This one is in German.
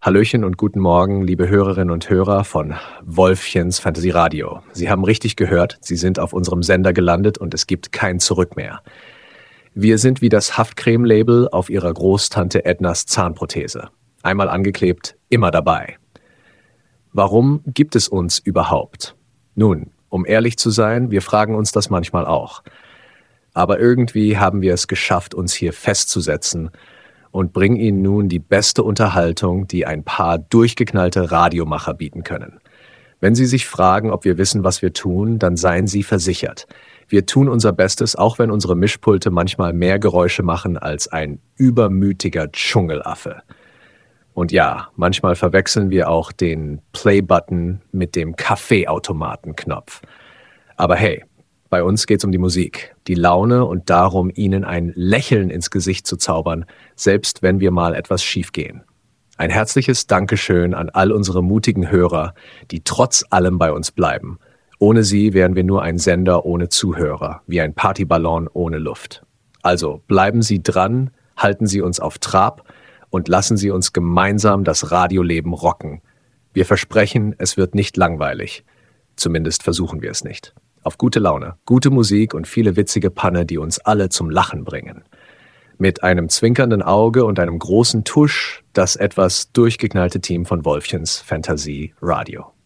Hallöchen und guten Morgen, liebe Hörerinnen und Hörer von Wolfchens Fantasy Radio. Sie haben richtig gehört, Sie sind auf unserem Sender gelandet und es gibt kein Zurück mehr. Wir sind wie das Haftcreme-Label auf Ihrer Großtante Ednas Zahnprothese. Einmal angeklebt, immer dabei. Warum gibt es uns überhaupt? Nun, um ehrlich zu sein, wir fragen uns das manchmal auch. Aber irgendwie haben wir es geschafft, uns hier festzusetzen und bringen Ihnen nun die beste Unterhaltung, die ein paar durchgeknallte Radiomacher bieten können. Wenn Sie sich fragen, ob wir wissen, was wir tun, dann seien Sie versichert. Wir tun unser Bestes, auch wenn unsere Mischpulte manchmal mehr Geräusche machen als ein übermütiger Dschungelaffe. Und ja, manchmal verwechseln wir auch den Play-Button mit dem Kaffeeautomatenknopf. Aber hey, bei uns geht's um die Musik, die Laune und darum, Ihnen ein Lächeln ins Gesicht zu zaubern, selbst wenn wir mal etwas schief gehen. Ein herzliches Dankeschön an all unsere mutigen Hörer, die trotz allem bei uns bleiben. Ohne sie wären wir nur ein Sender ohne Zuhörer, wie ein Partyballon ohne Luft. Also bleiben Sie dran, halten Sie uns auf Trab und lassen Sie uns gemeinsam das Radioleben rocken. Wir versprechen, es wird nicht langweilig. Zumindest versuchen wir es nicht. Auf gute Laune, gute Musik und viele witzige Panne, die uns alle zum Lachen bringen. Mit einem zwinkernden Auge und einem großen Tusch das etwas durchgeknallte Team von Wolfchens Fantasie Radio.